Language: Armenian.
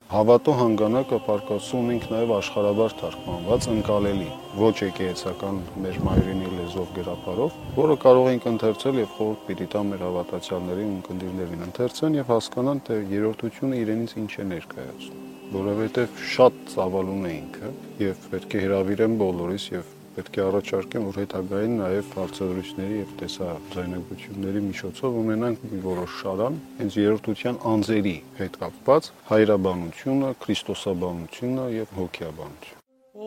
Հավատո հանգանակը պարկասում ունենք նաև աշխարհաբար թարգմանված ընկալելի ոչ եկեղեցական մեր մայրենի լեզվով գրապարով, որը կարող ենք ընթերցել եւ խորհուրդ պիտի տամ մեր հավատացյալներին ու ընկերներին ընթերցեն եւ հասկանան, թե երրորդությունը իրենից ինչ է ներկայացնում, որովհետեւ շատ ծավալուն է ինքը եւ պետք է հրավիրեմ բոլորիս եւ պետք է առաջարկեմ, որ հետագային նաև հարցազրույցների եւ տեսաձայնագրությունների միջոցով ունենանք մի որոշ շարան հենց երրորդության անձերի հետ կապված հայրաբանությունը, քրիստոսաբանությունը եւ հոգեաբանությունը։